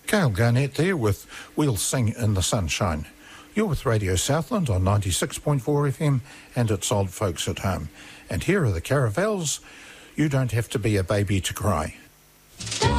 Gail Garnett there with We'll Sing in the Sunshine. You're with Radio Southland on 96.4 FM and it's Old Folks at Home. And here are the Caravels. You Don't Have to Be a Baby to Cry.